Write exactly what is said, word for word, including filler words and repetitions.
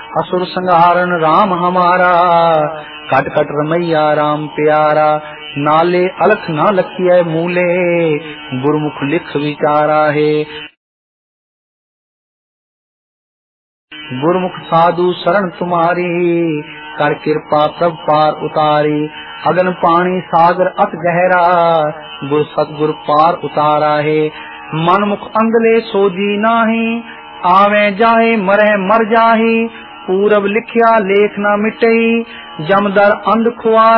असुर संहारन राम हमारा, cut cut Ramaiah Ram प्यारा। नाले अलख ना लखिए मूले, गुरमुख लिख विचारा है। गुरमुख साधु शरण तुम्हारी, कर कृपा प्रभ पार उतारी। अगन पानी सागर अत गहरा, गुर सतगुर पार उतारा है। मन मुख अंगले सोजी नाही, आवे जाए मरे मर जाही। पूरब लिखिया लेख ना मिटई, जमदर अंध खुआ